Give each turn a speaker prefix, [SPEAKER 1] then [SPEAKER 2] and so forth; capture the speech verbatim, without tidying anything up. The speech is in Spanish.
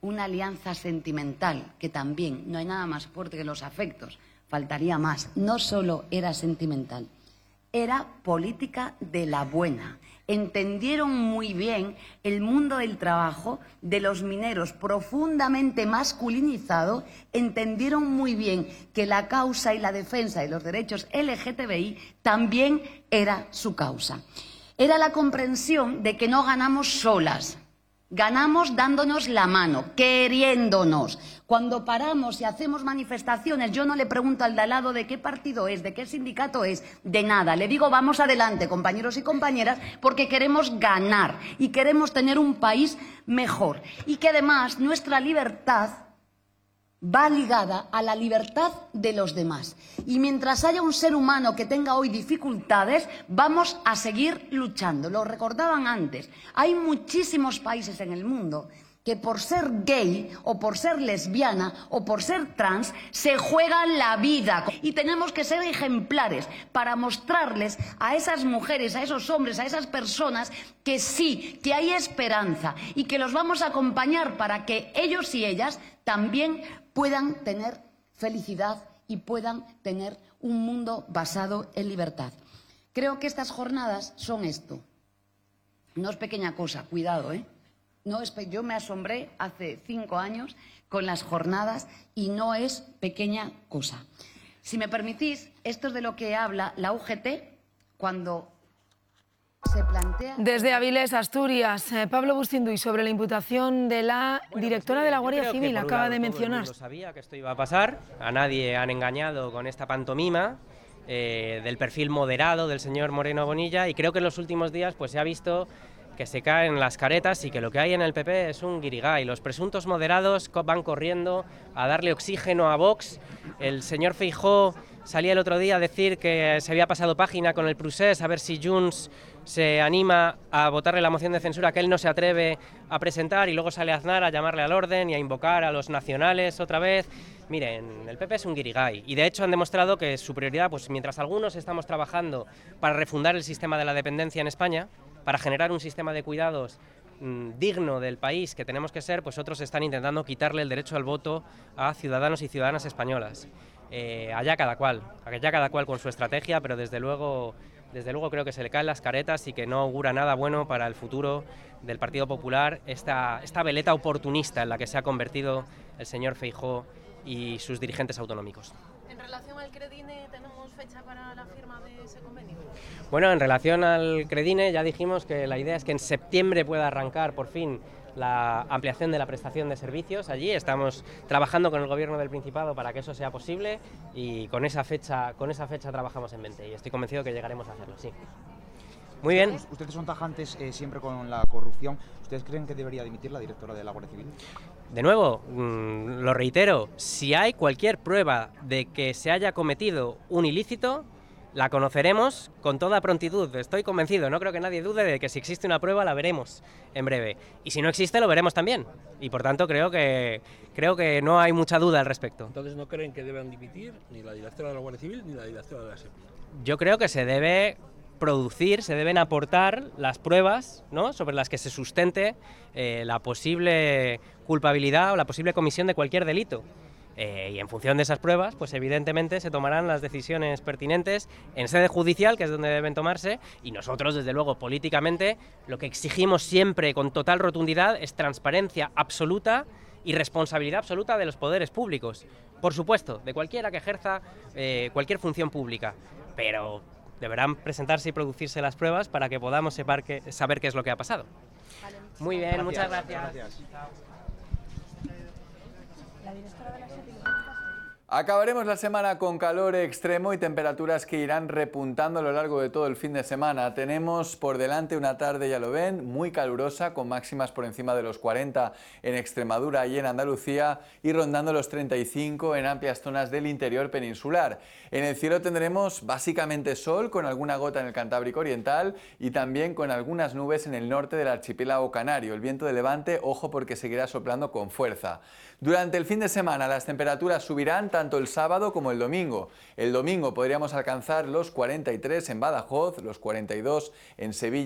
[SPEAKER 1] una alianza sentimental, que también no hay nada más fuerte que los afectos, faltaría más. No solo era sentimental, era política de la buena. Entendieron muy bien el mundo del trabajo de los mineros profundamente masculinizado, entendieron muy bien que la causa y la defensa de los derechos L G T B I también era su causa. Era la comprensión de que no ganamos solas, ganamos dándonos la mano, queriéndonos. Cuando paramos y hacemos manifestaciones, yo no le pregunto al de al lado de qué partido es, de qué sindicato es, de nada. Le digo, vamos adelante, compañeros y compañeras, porque queremos ganar y queremos tener un país mejor. Y que además nuestra libertad va ligada a la libertad de los demás. Y mientras haya un ser humano que tenga hoy dificultades, vamos a seguir luchando. Lo recordaban antes. Hay muchísimos países en el mundo que por ser gay o por ser lesbiana o por ser trans se juegan la vida. Y tenemos que ser ejemplares para mostrarles a esas mujeres, a esos hombres, a esas personas que sí, que hay esperanza y que los vamos a acompañar para que ellos y ellas también puedan tener felicidad y puedan tener un mundo basado en libertad. Creo que estas jornadas son esto. No es pequeña cosa, cuidado, ¿eh? No es, yo me asombré hace cinco años con las jornadas y no es pequeña cosa. Si me permitís, esto es de lo que habla la U G T cuando se plantea...
[SPEAKER 2] Desde Avilés, Asturias, eh, Pablo Bustinduy, sobre la imputación de la bueno, directora pues, de la Guardia Civil, acaba lado, de mencionar.
[SPEAKER 3] Todo el mundo sabía que esto iba a pasar, a nadie han engañado con esta pantomima eh, del perfil moderado del señor Moreno Bonilla, y creo que en los últimos días pues se ha visto que se caen las caretas y que lo que hay en el P P es un guirigay. Los presuntos moderados van corriendo a darle oxígeno a Vox. El señor Feijóo salía el otro día a decir que se había pasado página con el Procés, a ver si Junts se anima a votarle la moción de censura que él no se atreve a presentar, y luego sale Aznar a llamarle al orden y a invocar a los nacionales otra vez. Miren, el P P es un guirigay y de hecho han demostrado que su prioridad, pues mientras algunos estamos trabajando para refundar el sistema de la dependencia en España, para generar un sistema de cuidados mmm, digno del país que tenemos que ser, pues otros están intentando quitarle el derecho al voto a ciudadanos y ciudadanas españolas. Eh, allá cada cual, allá cada cual con su estrategia, pero desde luego, desde luego creo que se le caen las caretas y que no augura nada bueno para el futuro del Partido Popular, esta, esta veleta oportunista en la que se ha convertido el señor Feijóo y sus dirigentes autonómicos.
[SPEAKER 4] En relación al Credine, ¿tenemos fecha para la firma de ese convenio?
[SPEAKER 3] Bueno, en relación al Credine ya dijimos que la idea es que en septiembre pueda arrancar por fin la ampliación de la prestación de servicios allí. Estamos trabajando con el Gobierno del Principado para que eso sea posible y con esa fecha, con esa fecha trabajamos en mente y estoy convencido que llegaremos a hacerlo, sí. Muy bien.
[SPEAKER 5] Ustedes son tajantes eh, siempre con la corrupción. ¿Ustedes creen que debería dimitir la directora de la Guardia Civil?
[SPEAKER 3] De nuevo, mmm, lo reitero, si hay cualquier prueba de que se haya cometido un ilícito, la conoceremos con toda prontitud, estoy convencido, no creo que nadie dude de que si existe una prueba la veremos en breve. Y si no existe, lo veremos también. Y por tanto creo que, creo que no hay mucha duda al respecto.
[SPEAKER 6] Entonces, ¿no creen que deban dimitir ni la directora de la Guardia Civil ni la directora de la S E P?
[SPEAKER 3] Yo creo que se debe producir, se deben aportar las pruebas, ¿no?, sobre las que se sustente eh, la posible culpabilidad o la posible comisión de cualquier delito. Eh, y en función de esas pruebas, pues evidentemente se tomarán las decisiones pertinentes en sede judicial, que es donde deben tomarse, y nosotros, desde luego, políticamente, lo que exigimos siempre con total rotundidad es transparencia absoluta y responsabilidad absoluta de los poderes públicos. Por supuesto, de cualquiera que ejerza eh, cualquier función pública, pero deberán presentarse y producirse las pruebas para que podamos separ que, saber qué es lo que ha pasado. Vale, muy bien, gracias, muchas gracias. gracias.
[SPEAKER 4] La directora de la S E P.
[SPEAKER 7] Acabaremos la semana con calor extremo y temperaturas que irán repuntando a lo largo de todo el fin de semana. Tenemos por delante una tarde, ya lo ven, muy calurosa, con máximas por encima de los cuarenta en Extremadura y en Andalucía y rondando los treinta y cinco en amplias zonas del interior peninsular. En el cielo tendremos básicamente sol, con alguna gota en el Cantábrico Oriental y también con algunas nubes en el norte del archipiélago canario. El viento de levante, ojo, porque seguirá soplando con fuerza. Durante el fin de semana las temperaturas subirán tanto el sábado como el domingo. El domingo podríamos alcanzar los cuarenta y tres en Badajoz, los cuarenta y dos en Sevilla